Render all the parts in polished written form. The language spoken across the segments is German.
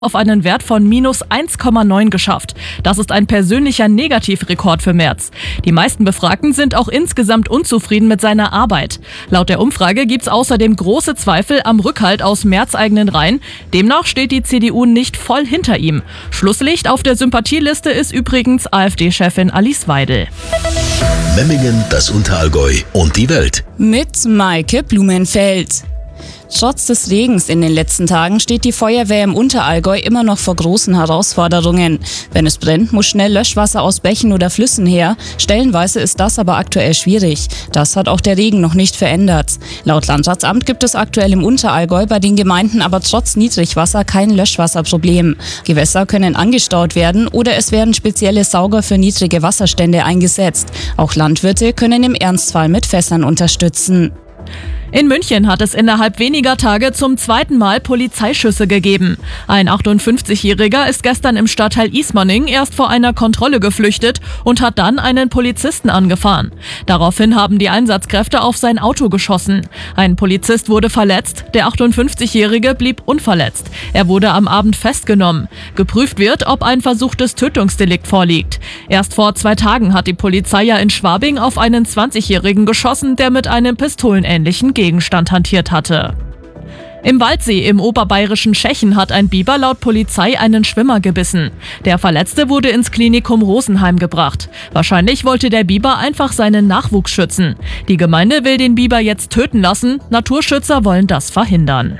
auf einen Wert von minus 1,9 geschafft. Das ist ein persönlicher Negativrekord für Merz. Die meisten Befragten sind auch insgesamt unzufrieden mit seiner Arbeit. Laut der Umfrage gibt's außerdem große Zweifel am Rückhalt aus Merz eigenen Reihen. Demnach steht die CDU nicht voll hinter ihm. Schlusslicht auf der Sympathieliste ist übrigens AfD-Chefin Alice Weidel. Memmingen, das Unterallgäu und die Welt. Mit Maike Blumenfeld. Trotz des Regens in den letzten Tagen steht die Feuerwehr im Unterallgäu immer noch vor großen Herausforderungen. Wenn es brennt, muss schnell Löschwasser aus Bächen oder Flüssen her. Stellenweise ist das aber aktuell schwierig. Das hat auch der Regen noch nicht verändert. Laut Landratsamt gibt es aktuell im Unterallgäu bei den Gemeinden aber trotz Niedrigwasser kein Löschwasserproblem. Gewässer können angestaut werden oder es werden spezielle Sauger für niedrige Wasserstände eingesetzt. Auch Landwirte können im Ernstfall mit Fässern unterstützen. In München hat es innerhalb weniger Tage zum zweiten Mal Polizeischüsse gegeben. Ein 58-Jähriger ist gestern im Stadtteil Ismaning erst vor einer Kontrolle geflüchtet und hat dann einen Polizisten angefahren. Daraufhin haben die Einsatzkräfte auf sein Auto geschossen. Ein Polizist wurde verletzt, der 58-Jährige blieb unverletzt. Er wurde am Abend festgenommen. Geprüft wird, ob ein versuchtes Tötungsdelikt vorliegt. Erst vor 2 Tagen hat die Polizei ja in Schwabing auf einen 20-Jährigen geschossen, der mit einem pistolenähnlichen Gegenstand hantiert hatte. Im Waldsee im oberbayerischen Tschechen hat ein Biber laut Polizei einen Schwimmer gebissen. Der Verletzte wurde ins Klinikum Rosenheim gebracht. Wahrscheinlich wollte der Biber einfach seinen Nachwuchs schützen. Die Gemeinde will den Biber jetzt töten lassen. Naturschützer wollen das verhindern.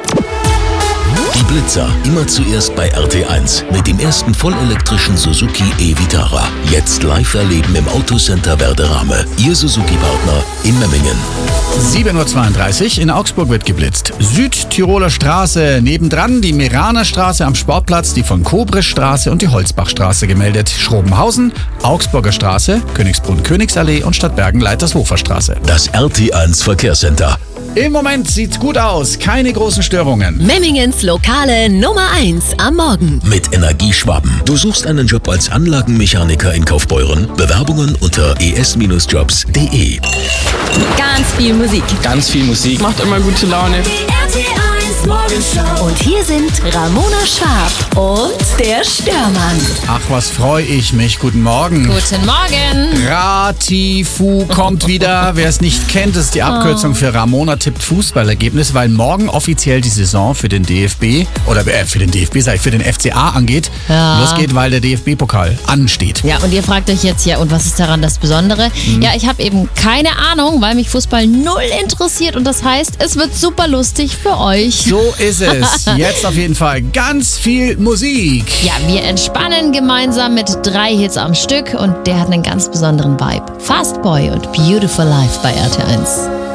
Die Blitzer, immer zuerst bei RT1 mit dem ersten vollelektrischen Suzuki e-Vitara. Jetzt live erleben im Autocenter Werderame. Ihr Suzuki-Partner in Memmingen. 7.32 Uhr, in Augsburg wird geblitzt. Südtiroler Straße, nebendran die Meraner Straße am Sportplatz, die von Kobrestraße und die Holzbachstraße gemeldet. Schrobenhausen, Augsburger Straße, Königsbrunn-Königsallee und Stadtbergen-Leitershofer Straße. Das RT1 Verkehrscenter. Im Moment sieht's gut aus, keine großen Störungen. Memmingens lokale Nummer 1 am Morgen. Mit Energieschwaben. Du suchst einen Job als Anlagenmechaniker in Kaufbeuren? Bewerbungen unter es-jobs.de. Ganz viel Musik. Ganz viel Musik. Macht immer gute Laune. Die RT1 Morgenshow. Und hier sind Ramona Schwab und der Störmann. Ach, was freue ich mich. Guten Morgen. Guten Morgen. Ratifu kommt wieder. Wer es nicht kennt, ist die Abkürzung für Ramona tippt Fußballergebnis, weil morgen offiziell die Saison für den DFB oder für den FCA angeht. Ja. Losgeht, weil der DFB-Pokal ansteht. Ja, und ihr fragt euch jetzt, ja, und was ist daran das Besondere? Ja, ich habe eben keine Ahnung, weil mich Fußball null interessiert und das heißt, es wird super lustig für euch. So ist es. Jetzt auf jeden Fall ganz viel Musik. Ja, wir entspannen gemeinsam mit 3 Hits am Stück und der hat einen ganz besonderen Vibe. Fast Boy und Beautiful Life bei RT1.